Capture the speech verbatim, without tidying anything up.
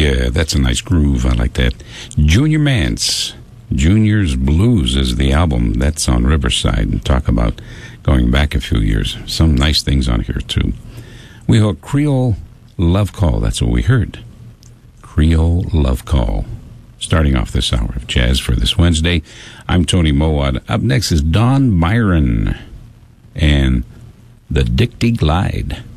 Yeah, that's a nice groove. I like that. Junior Mance, Junior's Blues is the album. That's on Riverside. And talk about going back a few years. Some nice things on here, too. We heard Creole Love Call. That's what we heard. Creole Love Call. Starting off this hour of jazz for this Wednesday. I'm Tony Mowat. Up next is Don Byron and the Dicty Glide.